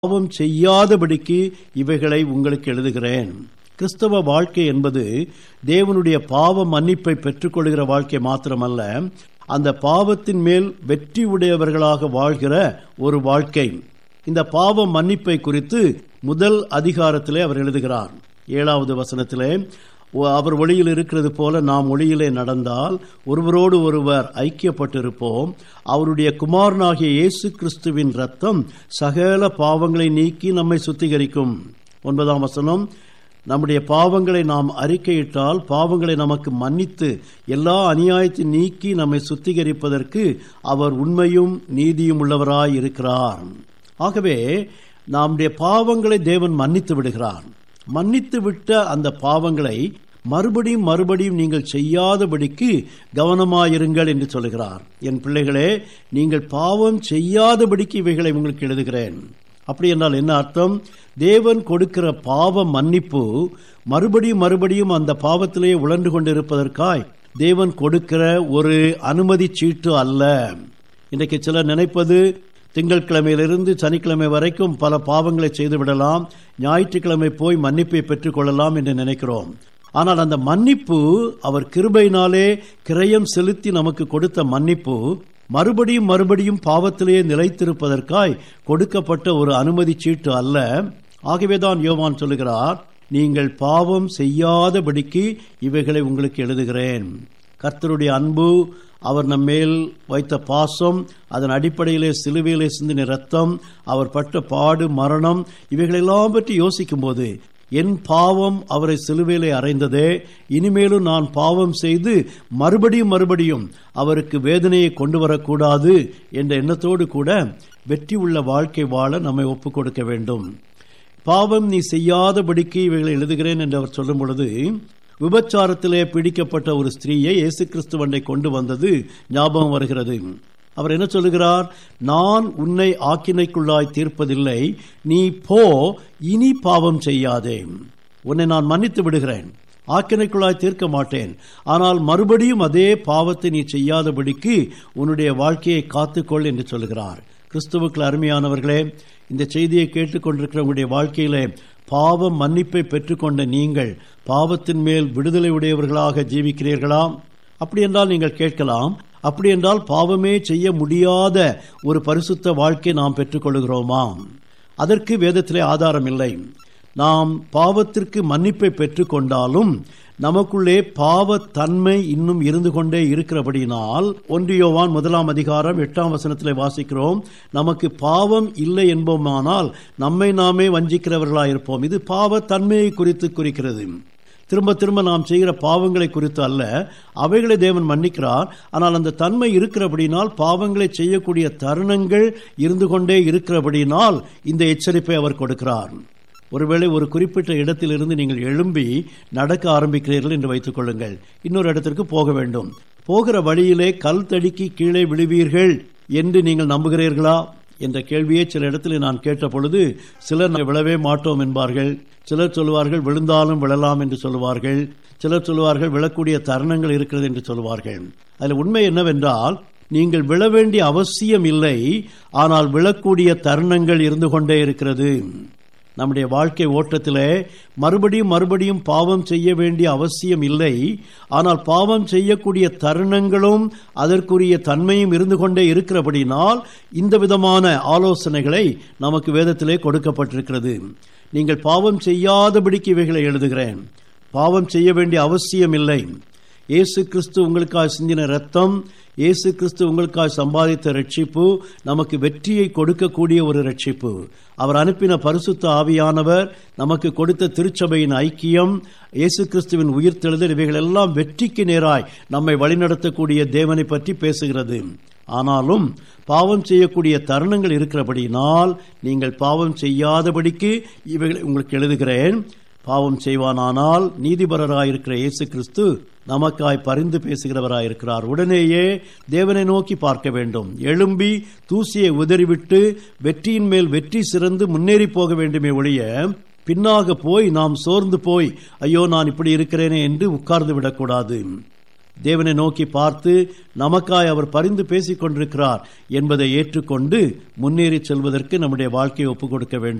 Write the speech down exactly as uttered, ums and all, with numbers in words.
பாவம் செய்யாதபடிக்கு இவைகளை உங்களுக்கு எழுதுகிறேன். கிறிஸ்தவ வாழ்க்கை என்பது தேவனுடைய பாவ மன்னிப்பை பெற்றுக்கொள்கிற வாழ்க்கை மாத்திரமல்ல, அந்த பாவத்தின் மேல் வெற்றி உடையவர்களாக வாழ்கிற ஒரு வாழ்க்கை. இந்த பாவ மன்னிப்பை குறித்து முதல் அதிகாரத்திலே அவர் எழுதுகிறார். ஏழாவது வசனத்திலே, அவர் ஒளியில் இருக்கிறது போல நாம் ஒளியிலே நடந்தால் ஒருவரோடு ஒருவர் ஐக்கியப்பட்டிருப்போம். அவருடைய குமாரனாகிய இயேசு கிறிஸ்துவின் ரத்தம் சகல பாவங்களை நீக்கி நம்மை சுத்திகரிக்கும். ஒன்பதாம் வசனம், நம்முடைய பாவங்களை நாம் அறிக்கையிட்டால் பாவங்களை நமக்கு மன்னித்து எல்லா அநியாயத்தை நீக்கி நம்மை சுத்திகரிப்பதற்கு அவர் உண்மையும் நீதியும் உள்ளவராய் இருக்கிறார். ஆகவே நம்முடைய பாவங்களை தேவன் மன்னித்து விடுகிறார். மன்னித்து விட்ட அந்த பாவங்களை மறுபடியும் மறுபடியும் நீங்கள் செய்யாதபடிக்கு கவனமாயிருங்கள் என்று சொல்கிறார். என் பிள்ளைகளே, நீங்கள் பாவம் செய்யாதபடிக்கு இவைகளை உங்களுக்கு எழுதுகிறேன். அப்படி என்றால் என்ன அர்த்தம்? தேவன் கொடுக்கிற பாவ மன்னிப்பு மறுபடியும் மறுபடியும் அந்த பாவத்திலேயே உழன்று கொண்டிருப்பதற்காய் தேவன் கொடுக்கிற ஒரு அனுமதி சீட்டு அல்ல. இன்றைக்கு சிலர் நினைப்பது, திங்கட்கிழமையிலிருந்து சனிக்கிழமை வரைக்கும் பல பாவங்களை செய்து விடலாம், ஞாயிற்றுக்கிழமை போய் மன்னிப்பை பெற்றுக் கொள்ளலாம் என்று நினைக்கிறோம். ஆனால் அந்த மன்னிப்பு அவர் கிருபையினாலே கிரயம் செலுத்தி நமக்கு கொடுத்த மன்னிப்பு மறுபடியும் மறுபடியும் பாவத்திலேயே நிலைத்திருப்பதற்காய் கொடுக்கப்பட்ட ஒரு அனுமதி சீட்டு அல்ல. ஆகவேதான் யோவான் சொல்லுகிறார், நீங்கள் பாவம் செய்யாதபடிக்கு இவைகளை உங்களுக்கு எழுதுகிறேன். கர்த்தருடைய அன்பு, அவர் நம்மேல் வைத்த பாசம், அதன் அடிப்படையிலே சிலுவையிலே சிந்தின ரத்தம், அவர் பட்ட பாடு, மரணம், இவைகளெல்லாம் பற்றி யோசிக்கும் போது என் பாவம் அவரை சிலுவையிலே அறைந்ததே, இனிமேலும் நான் பாவம் செய்து மறுபடியும் மறுபடியும் அவருக்கு வேதனையை கொண்டு வரக்கூடாது என்ற எண்ணத்தோடு கூட வெற்றி உள்ள வாழ்க்கை வாழ நம்மை ஒப்புக் கொடுக்க வேண்டும். பாவம் நீ செய்யாதபடிக்கு இவைகளை எழுதுகிறேன் என்று அவர் சொல்லும் பொழுது, விபச்சாரத்திலே பிடிக்கப்பட்ட ஒரு ஸ்திரீயை இயேசு கிறிஸ்துவண்டை கொண்டு வந்தது ஞாபகம் வருகிறது. அவர் என்ன சொல்லுகிறார்? நான் உன்னை ஆக்கினைக்குள்ளாய் தீர்ப்பதில்லை, நீ போ, இனி பாவம் செய்யாதே. உன்னை நான் மன்னித்து விடுகிறேன், ஆக்கினைக்குள்ளாய் தீர்க்க மாட்டேன். ஆனால் மறுபடியும் அதே பாவத்தை நீ செய்யாதபடிக்கு உன்னுடைய வாழ்க்கையை காத்துக்கொள் என்று சொல்லுகிறார். கிறிஸ்துவுக்குள் அருமையானவர்களே, இந்த செய்தியை கேட்டுக்கொண்டிருக்கிற உங்களுடைய வாழ்க்கையிலே பாவ மன்னிப்பை பெற்றுக்கொண்ட நீங்கள் பாவத்தின் மேல் விடுதலை உடையவர்களாக ஜீவிக்கிறீர்களா? அப்படி என்றால் நீங்கள் கேட்கலாம், அப்படி என்றால் பாவமே செய்ய முடியாத ஒரு பரிசுத்த வாழ்க்கை நாம் பெற்றுக்கொள்கிறோமா? அதற்கு வேதத்திலே ஆதாரம் இல்லை. நாம் பாவத்திற்கு மன்னிப்பை பெற்றுக்கொண்டாலும் நமக்குள்ளே பாவ தன்மை இன்னும் இருந்து கொண்டே இருக்கிறபடியினால், ஒன்று யோவான் முதலாம் அதிகாரம் எட்டாம் வசனத்திலே வாசிக்கிறோம், நமக்கு பாவம் இல்லை என்போமானால் நம்மை நாமே வஞ்சிக்கிறவர்களாயிருப்போம். இது பாவ தன்மையை குறித்து குறிக்கிறது. திரும்ப திரும்ப நாம் செய்கிற பாவங்களை குறித்து அல்ல, அவைகளை தேவன் மன்னிக்கிறார். ஆனால் அந்த தன்மை இருக்கிறபடினால், பாவங்களை செய்யக்கூடிய தருணங்கள் இருந்து கொண்டே இருக்கிறபடினால் இந்த எச்சரிப்பை அவர் கொடுக்கிறார். ஒருவேளை ஒரு குறிப்பிட்ட இடத்திலிருந்து நீங்கள் எழும்பி நடக்க ஆரம்பிக்கிறீர்கள் என்று வைத்துக் கொள்ளுங்கள். இன்னொரு இடத்திற்கு போக வேண்டும். போகிற வழியிலே கல் தடுக்கி கீழே விழுவீர்கள் என்று நீங்கள் நம்புகிறீர்களா என்ற கேள்வியை சில இடத்தில் நான் கேட்ட பொழுது, சிலர் விழவே மாட்டோம் என்பார்கள், சிலர் சொல்லுவார்கள் விழுந்தாலும் விழலாம் என்று சொல்லுவார்கள், சிலர் சொல்லுவார்கள் விழக்கூடிய தருணங்கள் இருக்கிறது என்று சொல்லுவார்கள். அதில் உண்மை என்னவென்றால், நீங்கள் விழ வேண்டிய அவசியம் இல்லை, ஆனால் விழக்கூடிய தருணங்கள் இருந்து கொண்டே இருக்கிறது. நம்முடைய வாழ்க்கை ஓட்டத்திலே மறுபடியும் மறுபடியும் பாவம் செய்ய வேண்டிய அவசியம் இல்லை, ஆனால் பாவம் செய்யக்கூடிய தருணங்களும் அதற்குரிய தன்மையும் இருந்து கொண்டே இருக்கிறபடினால் இந்த விதமான ஆலோசனைகளை நமக்கு வேதத்திலே கொடுக்கப்பட்டிருக்கிறது. நீங்கள் பாவம் செய்யாதபடிக்கு இவைகளை எழுதுகிறேன். பாவம் செய்ய வேண்டிய அவசியம் இல்லை. இயேசு கிறிஸ்து உங்களுக்காக சிந்தின ரத்தம், இயேசு கிறிஸ்து உங்களுக்காக சம்பாதித்த ரட்சிப்பு நமக்கு வெற்றியை கொடுக்கக்கூடிய ஒரு ரட்சிப்பு. அவர் அனுப்பின பரிசுத்த ஆவியானவர், நமக்கு கொடுத்த திருச்சபையின் ஐக்கியம், இயேசு கிறிஸ்துவின் உயிர்த்தெழுதல், இவைகள் எல்லாம் வெற்றிக்கு நேராய் நம்மை வழிநடத்தக்கூடிய தேவனை பற்றி பேசுகிறது. ஆனாலும் பாவம் செய்யக்கூடிய தருணங்கள் இருக்கிறபடினால் நீங்கள் பாவம் செய்யாதபடிக்கு இவைகளை உங்களுக்கு எழுதுகிறேன். பாவம் செய்வானானால் நீதிபரராயிருக்கிற இயேசு கிறிஸ்து நமக்காய் பரிந்து பேசுகிறவராயிருக்கிறார். உடனேயே தேவனை நோக்கி பார்க்க வேண்டும். எழும்பி தூசியை உதறிவிட்டு வெற்றியின் மேல் வெற்றி சிறந்து முன்னேறி போக வேண்டுமே ஒழிய, பின்னாக போய் நாம் சோர்ந்து போய் ஐயோ நான் இப்படி இருக்கிறேனே என்று உட்கார்ந்து விடக்கூடாது. தேவனை நோக்கி பார்த்து நமக்காய் அவர் பரிந்து பேசிக் கொண்டிருக்கிறார் என்பதை ஏற்றுக்கொண்டு முன்னேறி செல்வதற்கு நம்முடைய வாழ்க்கையை ஒப்புக் கொடுக்க வேண்டும்.